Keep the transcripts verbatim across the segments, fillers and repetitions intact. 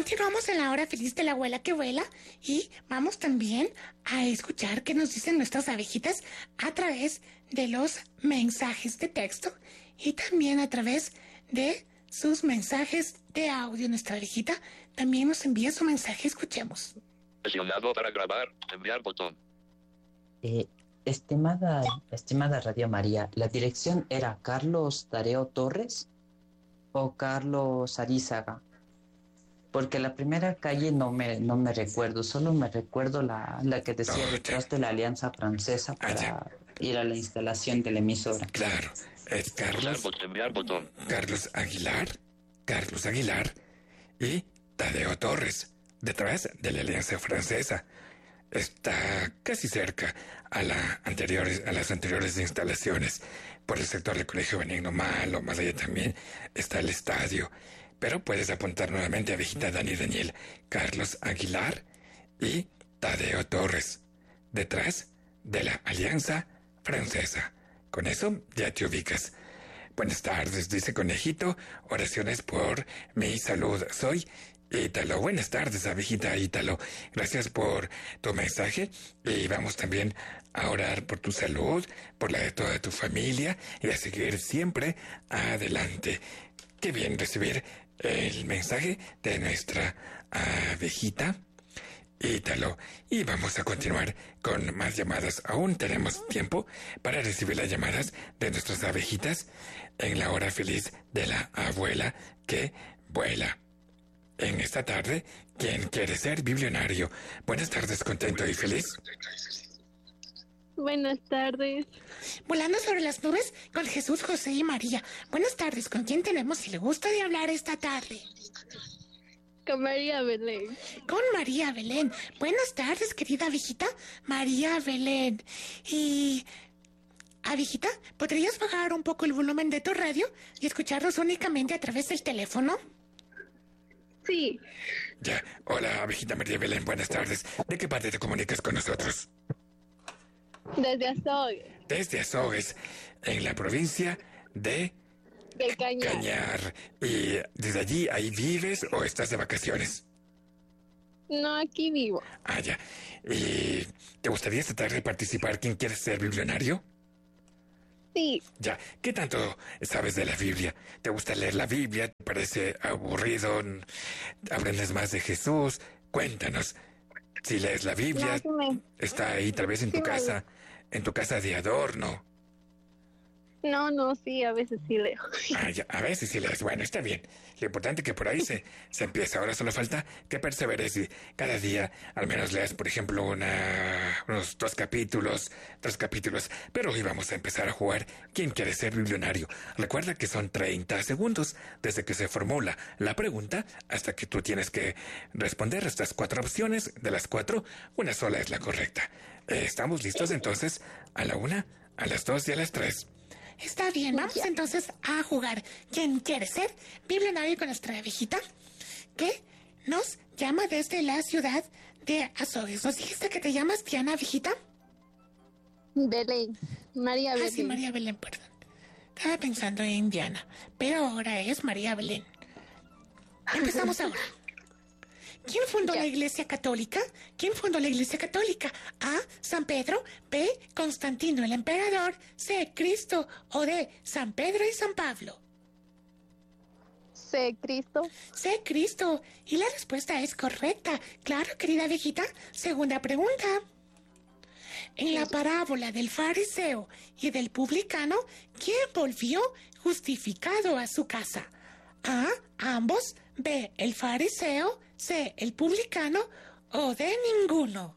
Continuamos en la hora feliz de la abuela que vuela y vamos también a escuchar qué nos dicen nuestras abejitas a través de los mensajes de texto y también a través de sus mensajes de audio. Nuestra abejita también nos envía su mensaje, escuchemos. Presionado para grabar, enviar botón. Eh, estimada, estimada Radio María, ¿la dirección era Carlos Dareo Torres o Carlos Arizaga? Porque la primera calle no me, no me recuerdo, solo me recuerdo la, la que decía No, detrás ya. de la Alianza Francesa para Ah, ir a la instalación de la emisora. Claro, es Enviar Carlos, botón, enviar botón. Carlos Aguilar, Carlos Aguilar y Tadeo Torres, detrás de la Alianza Francesa. Está casi cerca a, la anteriores, a las anteriores instalaciones. Por el sector del Colegio Benigno Malo, más allá también está el estadio. Pero puedes apuntar nuevamente a abejita Dani Daniel, Carlos Aguilar y Tadeo Torres, detrás de la Alianza Francesa. Con eso ya te ubicas. Buenas tardes, dice Conejito, oraciones por mi salud. Soy Ítalo. Buenas tardes, abejita Ítalo. Gracias por tu mensaje y vamos también a orar por tu salud, por la de toda tu familia y a seguir siempre adelante. Qué bien recibir el mensaje de nuestra abejita Ítalo. Y vamos a continuar con más llamadas. Aún tenemos tiempo para recibir las llamadas de nuestras abejitas en la hora feliz de la abuela que vuela. En esta tarde, ¿quién quiere ser biblionario? Buenas tardes, contento y feliz. Buenas tardes. Volando sobre las nubes con Jesús, José y María. Buenas tardes, ¿con quién tenemos si le gusta de hablar esta tarde? Con María Belén. Con María Belén. Buenas tardes, querida abejita María Belén. Y... abejita, ¿podrías bajar un poco el volumen de tu radio y escucharnos únicamente a través del teléfono? Sí, Ya, hola, abejita María Belén, buenas tardes. ¿De qué parte te comunicas con nosotros? desde Azogues, Desde Azogues, en la provincia de del Cañar. Cañar. ¿Y desde allí, ahí vives o estás de vacaciones? No, aquí vivo. Ah, ya. ¿Y te gustaría esta tarde participar? ¿Quién quiere ser biblionario? Sí, Ya, ¿qué tanto sabes de la Biblia? ¿Te gusta leer la Biblia? ¿Te parece aburrido? ¿Aprendes más de Jesús? Cuéntanos. Si lees la Biblia, No, sí me- está ahí tal vez en sí tu me- casa, en tu casa de adorno. no, no, sí, a veces sí leo. Ah, ya, a veces sí lees. Bueno, está bien. Lo importante es que por ahí se, se empieza. Ahora solo falta que perseveres y cada día al menos leas, por ejemplo, una, unos dos capítulos, tres capítulos. Pero hoy vamos a empezar a jugar ¿Quién quiere ser biblionario? Recuerda que son treinta segundos desde que se formula la pregunta hasta que tú tienes que responder estas cuatro opciones. De las cuatro, una sola es la correcta. Eh, ¿Estamos listos entonces? A la una, a las dos y a las tres. Está bien, vamos Ya. entonces a jugar. ¿Quién quiere ser biblionario con nuestra abejita? Que nos llama desde la ciudad de Azogues. ¿Nos dijiste que te llamas Diana, abejita? Belén, María Ah, Belén. sí, María Belén, perdón. Estaba pensando en Diana, pero ahora es María Belén. Empezamos ahora. ¿Quién fundó Ya. la Iglesia Católica? ¿Quién fundó la Iglesia Católica? A. San Pedro. B. Constantino el Emperador. C. Cristo. O D. San Pedro y San Pablo. C, Cristo. C. Cristo. Y la respuesta es correcta. Claro, querida abejita. Segunda pregunta. En la parábola del fariseo y del publicano, ¿quién volvió justificado a su casa? A. Ambos. B. El fariseo. C. El publicano. O D. Ninguno.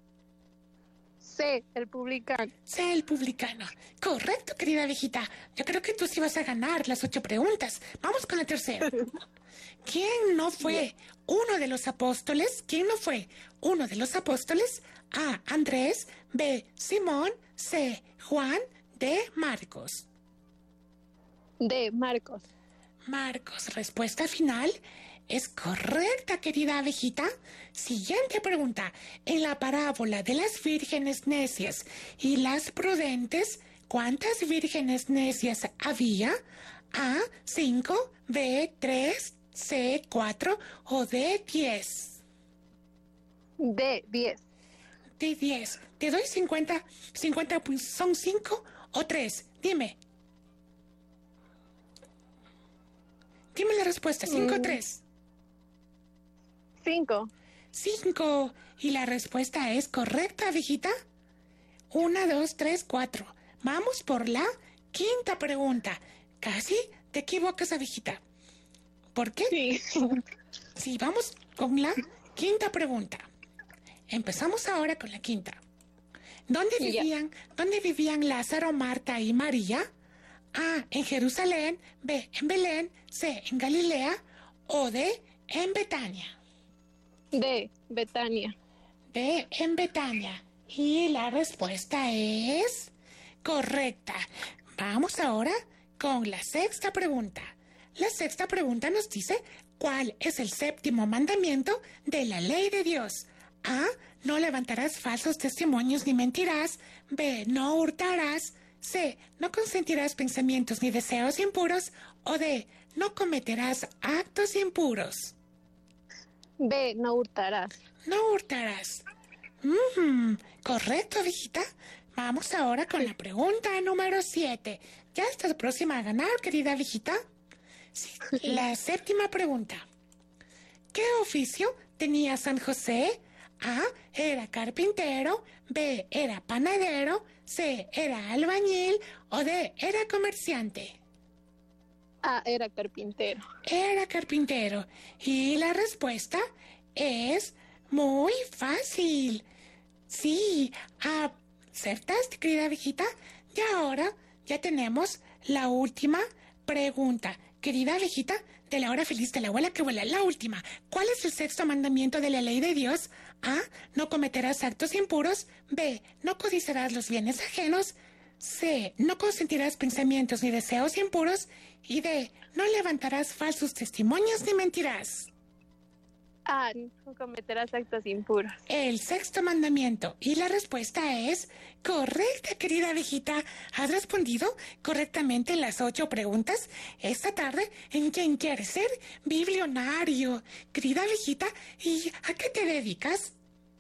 C, el publicano. C. El publicano. Correcto, querida abejita. Yo creo que tú sí vas a ganar las ocho preguntas. Vamos con la tercera. ¿Quién no fue uno de los apóstoles? ¿Quién no fue uno de los apóstoles? A. Andrés. B. Simón. C. Juan. D. Marcos. D, Marcos. Marcos, respuesta final es correcta, querida abejita. Siguiente pregunta. En la parábola de las vírgenes necias y las prudentes, ¿cuántas vírgenes necias había? A, cinco, B, tres, C, cuatro o D, diez? D, diez. D, diez. Te doy cincuenta. cincuenta pues, son cinco o tres. Dime. Dime la respuesta. cinco o Mm. tres. cinco. cinco. Y la respuesta es correcta, abejita. Una, dos, tres, cuatro. Vamos por la quinta pregunta. Casi te equivocas, abejita. ¿Por qué? Sí. Sí, vamos con la quinta pregunta. Empezamos ahora con la quinta. ¿Dónde Ya. vivían, ¿Dónde vivían Lázaro, Marta y María? A, en Jerusalén. B, en Belén. C, en Galilea. O D, en Betania. D, Betania. D, en Betania. Y la respuesta es correcta. Vamos ahora con la sexta pregunta. La sexta pregunta nos dice, ¿cuál es el séptimo mandamiento de la ley de Dios? A, no levantarás falsos testimonios ni mentirás. B, no hurtarás. C, no consentirás pensamientos ni deseos impuros. O D, no cometerás actos impuros. B, no hurtarás. No hurtarás. Mm, correcto, viejita. Vamos ahora con la pregunta número siete. ¿Ya estás próxima a ganar, querida viejita? Sí, la séptima pregunta. ¿Qué oficio tenía San José? A, era carpintero. B, era panadero. C, era albañil. O D, era comerciante. A, era carpintero. Era carpintero. Y la respuesta es muy fácil. Sí, acertaste, querida viejita. Y ahora ya tenemos la última pregunta. Querida viejita, de la hora feliz de la abuela que vuela, la última. ¿Cuál es el sexto mandamiento de la ley de Dios? A, no cometerás actos impuros. B, no codiciarás los bienes ajenos. C, no consentirás pensamientos ni deseos impuros. Y D, no levantarás falsos testimonios ni mentirás. A, no cometerás actos impuros. El sexto mandamiento. Y la respuesta es correcta, querida viejita. Has respondido correctamente las ocho preguntas esta tarde en ¿Quién quiere ser biblionario? Querida viejita, ¿y a qué te dedicas?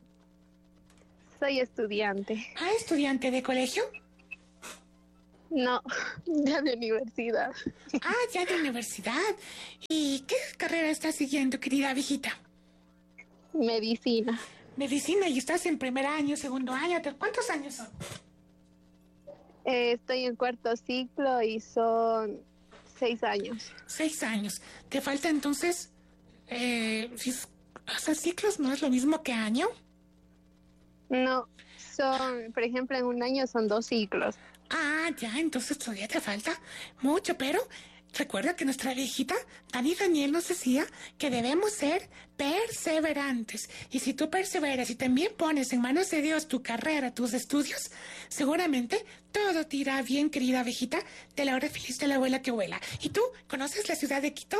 Soy estudiante. ¿A estudiante de colegio? No, ya de universidad. Ah, ya de universidad. ¿Y qué carrera estás siguiendo, querida viejita? Medicina. Medicina, y estás en primer año, segundo año. ¿Cuántos años son? Eh, estoy en cuarto ciclo y son seis años. Seis años. ¿Te falta entonces? Eh, si, o sea, ciclos no es lo mismo que año. No, son, por ejemplo, en un año son dos ciclos. Ah, ya, entonces todavía te falta mucho, pero recuerda que nuestra viejita, Dani Daniel, nos decía que debemos ser perseverantes. Y si tú perseveras y también pones en manos de Dios tu carrera, tus estudios, seguramente todo te irá bien, querida viejita, de la hora feliz de la abuela que vuela. ¿Y tú conoces la ciudad de Quito?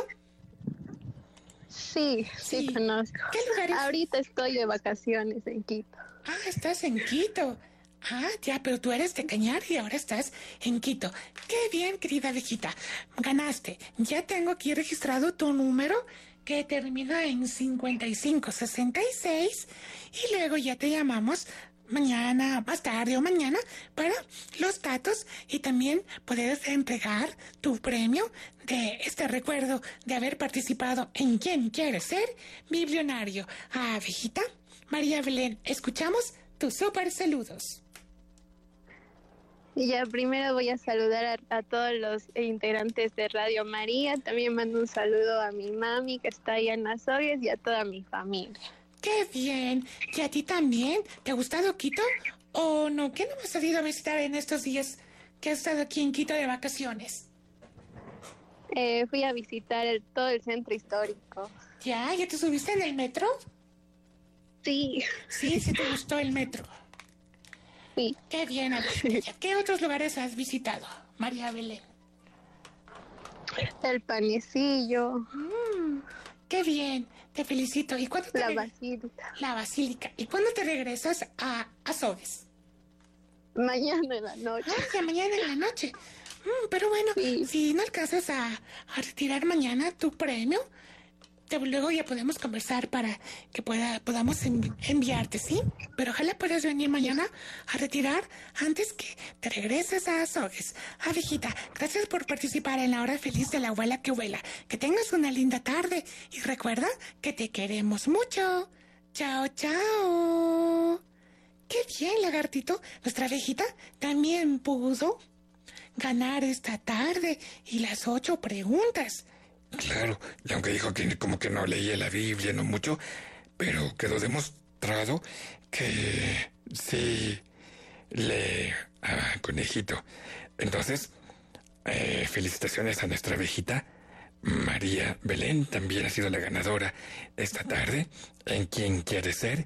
Sí, sí, Sí. conozco. ¿Qué lugares? Ahorita estoy de vacaciones en Quito. Ah, estás en Quito. Ah, ya, pero tú eres de Cañar y ahora estás en Quito. Qué bien, querida viejita. Ganaste. Ya tengo aquí registrado tu número que termina en cincuenta y cinco sesenta y seis y luego ya te llamamos mañana, más tarde o mañana para los datos y también poder entregar tu premio de este recuerdo de haber participado en ¿Quién quiere ser biblionario? Ah, viejita, María Belén, escuchamos tus súper saludos. Y ya primero voy a saludar a, a todos los integrantes de Radio María. También mando un saludo a mi mami que está allá en las Hogues y a toda mi familia. ¡Qué bien! ¿Y a ti también? ¿Te ha gustado Quito? ¿O no? ¿Qué no hemos salido a visitar en estos días que has estado aquí en Quito de vacaciones? Eh, fui a visitar el- todo el centro histórico. ¿Ya? ¿Ya te subiste en el metro? Sí, Sí, sí te gustó el metro. sí. ¡Qué bien, Alicia! ¿Qué otros lugares has visitado, María Belén? El panecillo, Mm, ¡qué bien! Te felicito. ¿Y cuándo te la reg- basílica. La basílica. ¿Y cuándo te regresas a Azogues? Mañana en la noche. Ah, ya mañana en la noche. Mm, pero bueno, Sí. si no alcanzas a, a retirar mañana tu premio, te- luego ya podemos conversar para que pueda, podamos envi- enviarte, ¿sí? Pero ojalá puedas venir mañana a retirar antes que te regreses a Azogues. Abejita, gracias por participar en la hora feliz de la abuela que vuela. Que tengas una linda tarde y recuerda que te queremos mucho. Chao, chao. Qué bien, lagartito. Nuestra abejita también pudo ganar esta tarde y las ocho preguntas. Claro, y aunque dijo que como que no leía la Biblia, no mucho, pero quedó demostrado que sí lee a Conejito. Entonces, eh, felicitaciones a nuestra abejita. María Belén también ha sido la ganadora esta tarde en Quien Quiere Ser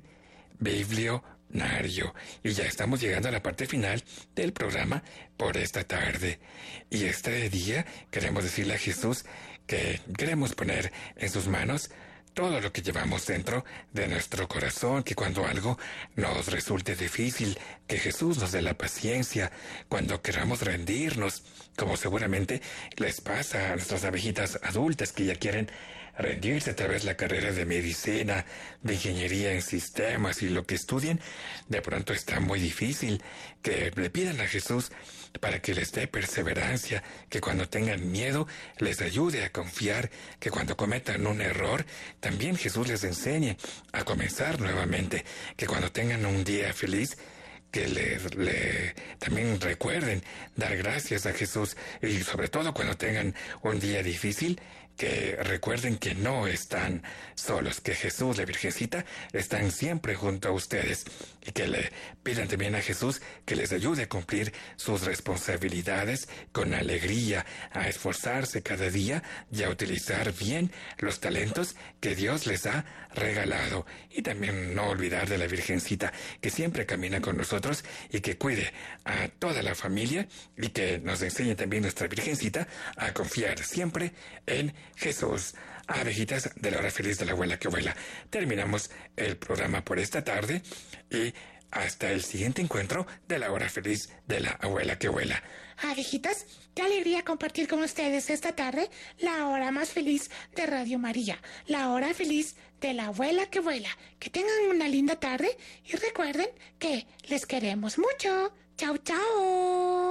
Biblionario. Y ya estamos llegando a la parte final del programa por esta tarde. Y este día queremos decirle a Jesús que queremos poner en sus manos todo lo que llevamos dentro de nuestro corazón, que cuando algo nos resulte difícil, que Jesús nos dé la paciencia, cuando queramos rendirnos, como seguramente les pasa a nuestras abejitas adultas que ya quieren rendirse a través de la carrera de medicina, de ingeniería en sistemas y lo que estudien, de pronto está muy difícil, que le pidan a Jesús para que les dé perseverancia, que cuando tengan miedo les ayude a confiar, que cuando cometan un error también Jesús les enseñe a comenzar nuevamente, que cuando tengan un día feliz que le, le también recuerden dar gracias a Jesús, y sobre todo cuando tengan un día difícil, que recuerden que no están solos, que Jesús, la Virgencita, están siempre junto a ustedes, y que le pidan también a Jesús que les ayude a cumplir sus responsabilidades con alegría, a esforzarse cada día y a utilizar bien los talentos que Dios les ha regalado. Y también no olvidar de la Virgencita, que siempre camina con nosotros y que cuide a toda la familia, y que nos enseñe también nuestra Virgencita a confiar siempre en Jesús. Abejitas de la hora feliz de la abuela que vuela. Terminamos el programa por esta tarde y hasta el siguiente encuentro de la hora feliz de la abuela que vuela. Abejitas, qué alegría compartir con ustedes esta tarde la hora más feliz de Radio María, la hora feliz de la abuela que vuela. Que tengan una linda tarde y recuerden que les queremos mucho. Chao, chao.